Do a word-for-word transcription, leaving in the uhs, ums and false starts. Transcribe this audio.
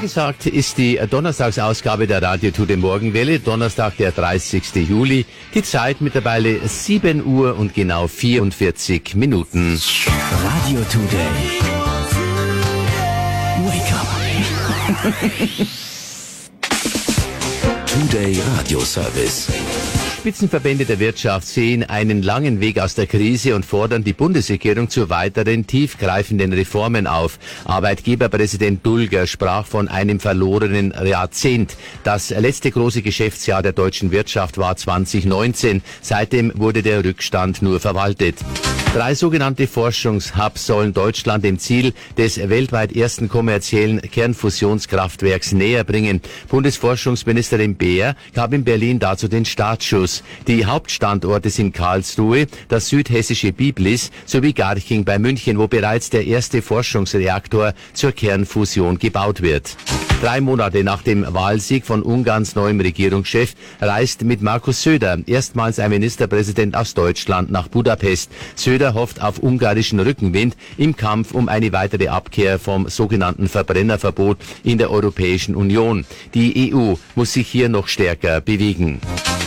Angesagt ist die Donnerstagsausgabe der Radio To The Morgenwelle, Donnerstag, der dreißigsten Juli. Die Zeit mittlerweile sieben Uhr und genau vierundvierzig Minuten. Radio Today. Wake up. Today Radio Service. Spitzenverbände der Wirtschaft sehen einen langen Weg aus der Krise und fordern die Bundesregierung zu weiteren tiefgreifenden Reformen auf. Arbeitgeberpräsident Dulger sprach von einem verlorenen Jahrzehnt. Das letzte große Geschäftsjahr der deutschen Wirtschaft war zwanzig neunzehn. Seitdem wurde der Rückstand nur verwaltet. Drei sogenannte Forschungshubs sollen Deutschland dem Ziel des weltweit ersten kommerziellen Kernfusionskraftwerks näher bringen. Bundesforschungsministerin Beer gab in Berlin dazu den Startschuss. Die Hauptstandorte sind Karlsruhe, das südhessische Biblis sowie Garching bei München, wo bereits der erste Forschungsreaktor zur Kernfusion gebaut wird. Drei Monate nach dem Wahlsieg von Ungarns neuem Regierungschef reist mit Markus Söder erstmals ein Ministerpräsident aus Deutschland nach Budapest. Söder hofft auf ungarischen Rückenwind im Kampf um eine weitere Abkehr vom sogenannten Verbrennerverbot in der Europäischen Union. Die E U muss sich hier noch stärker bewegen.